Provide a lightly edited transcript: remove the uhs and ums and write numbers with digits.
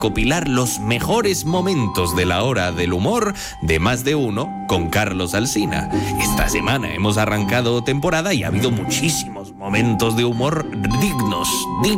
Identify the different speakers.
Speaker 1: recopilar los mejores momentos de la hora del humor de Más de Uno con Carlos Alsina. Esta semana hemos arrancado temporada y ha habido muchísimos momentos de humor dignos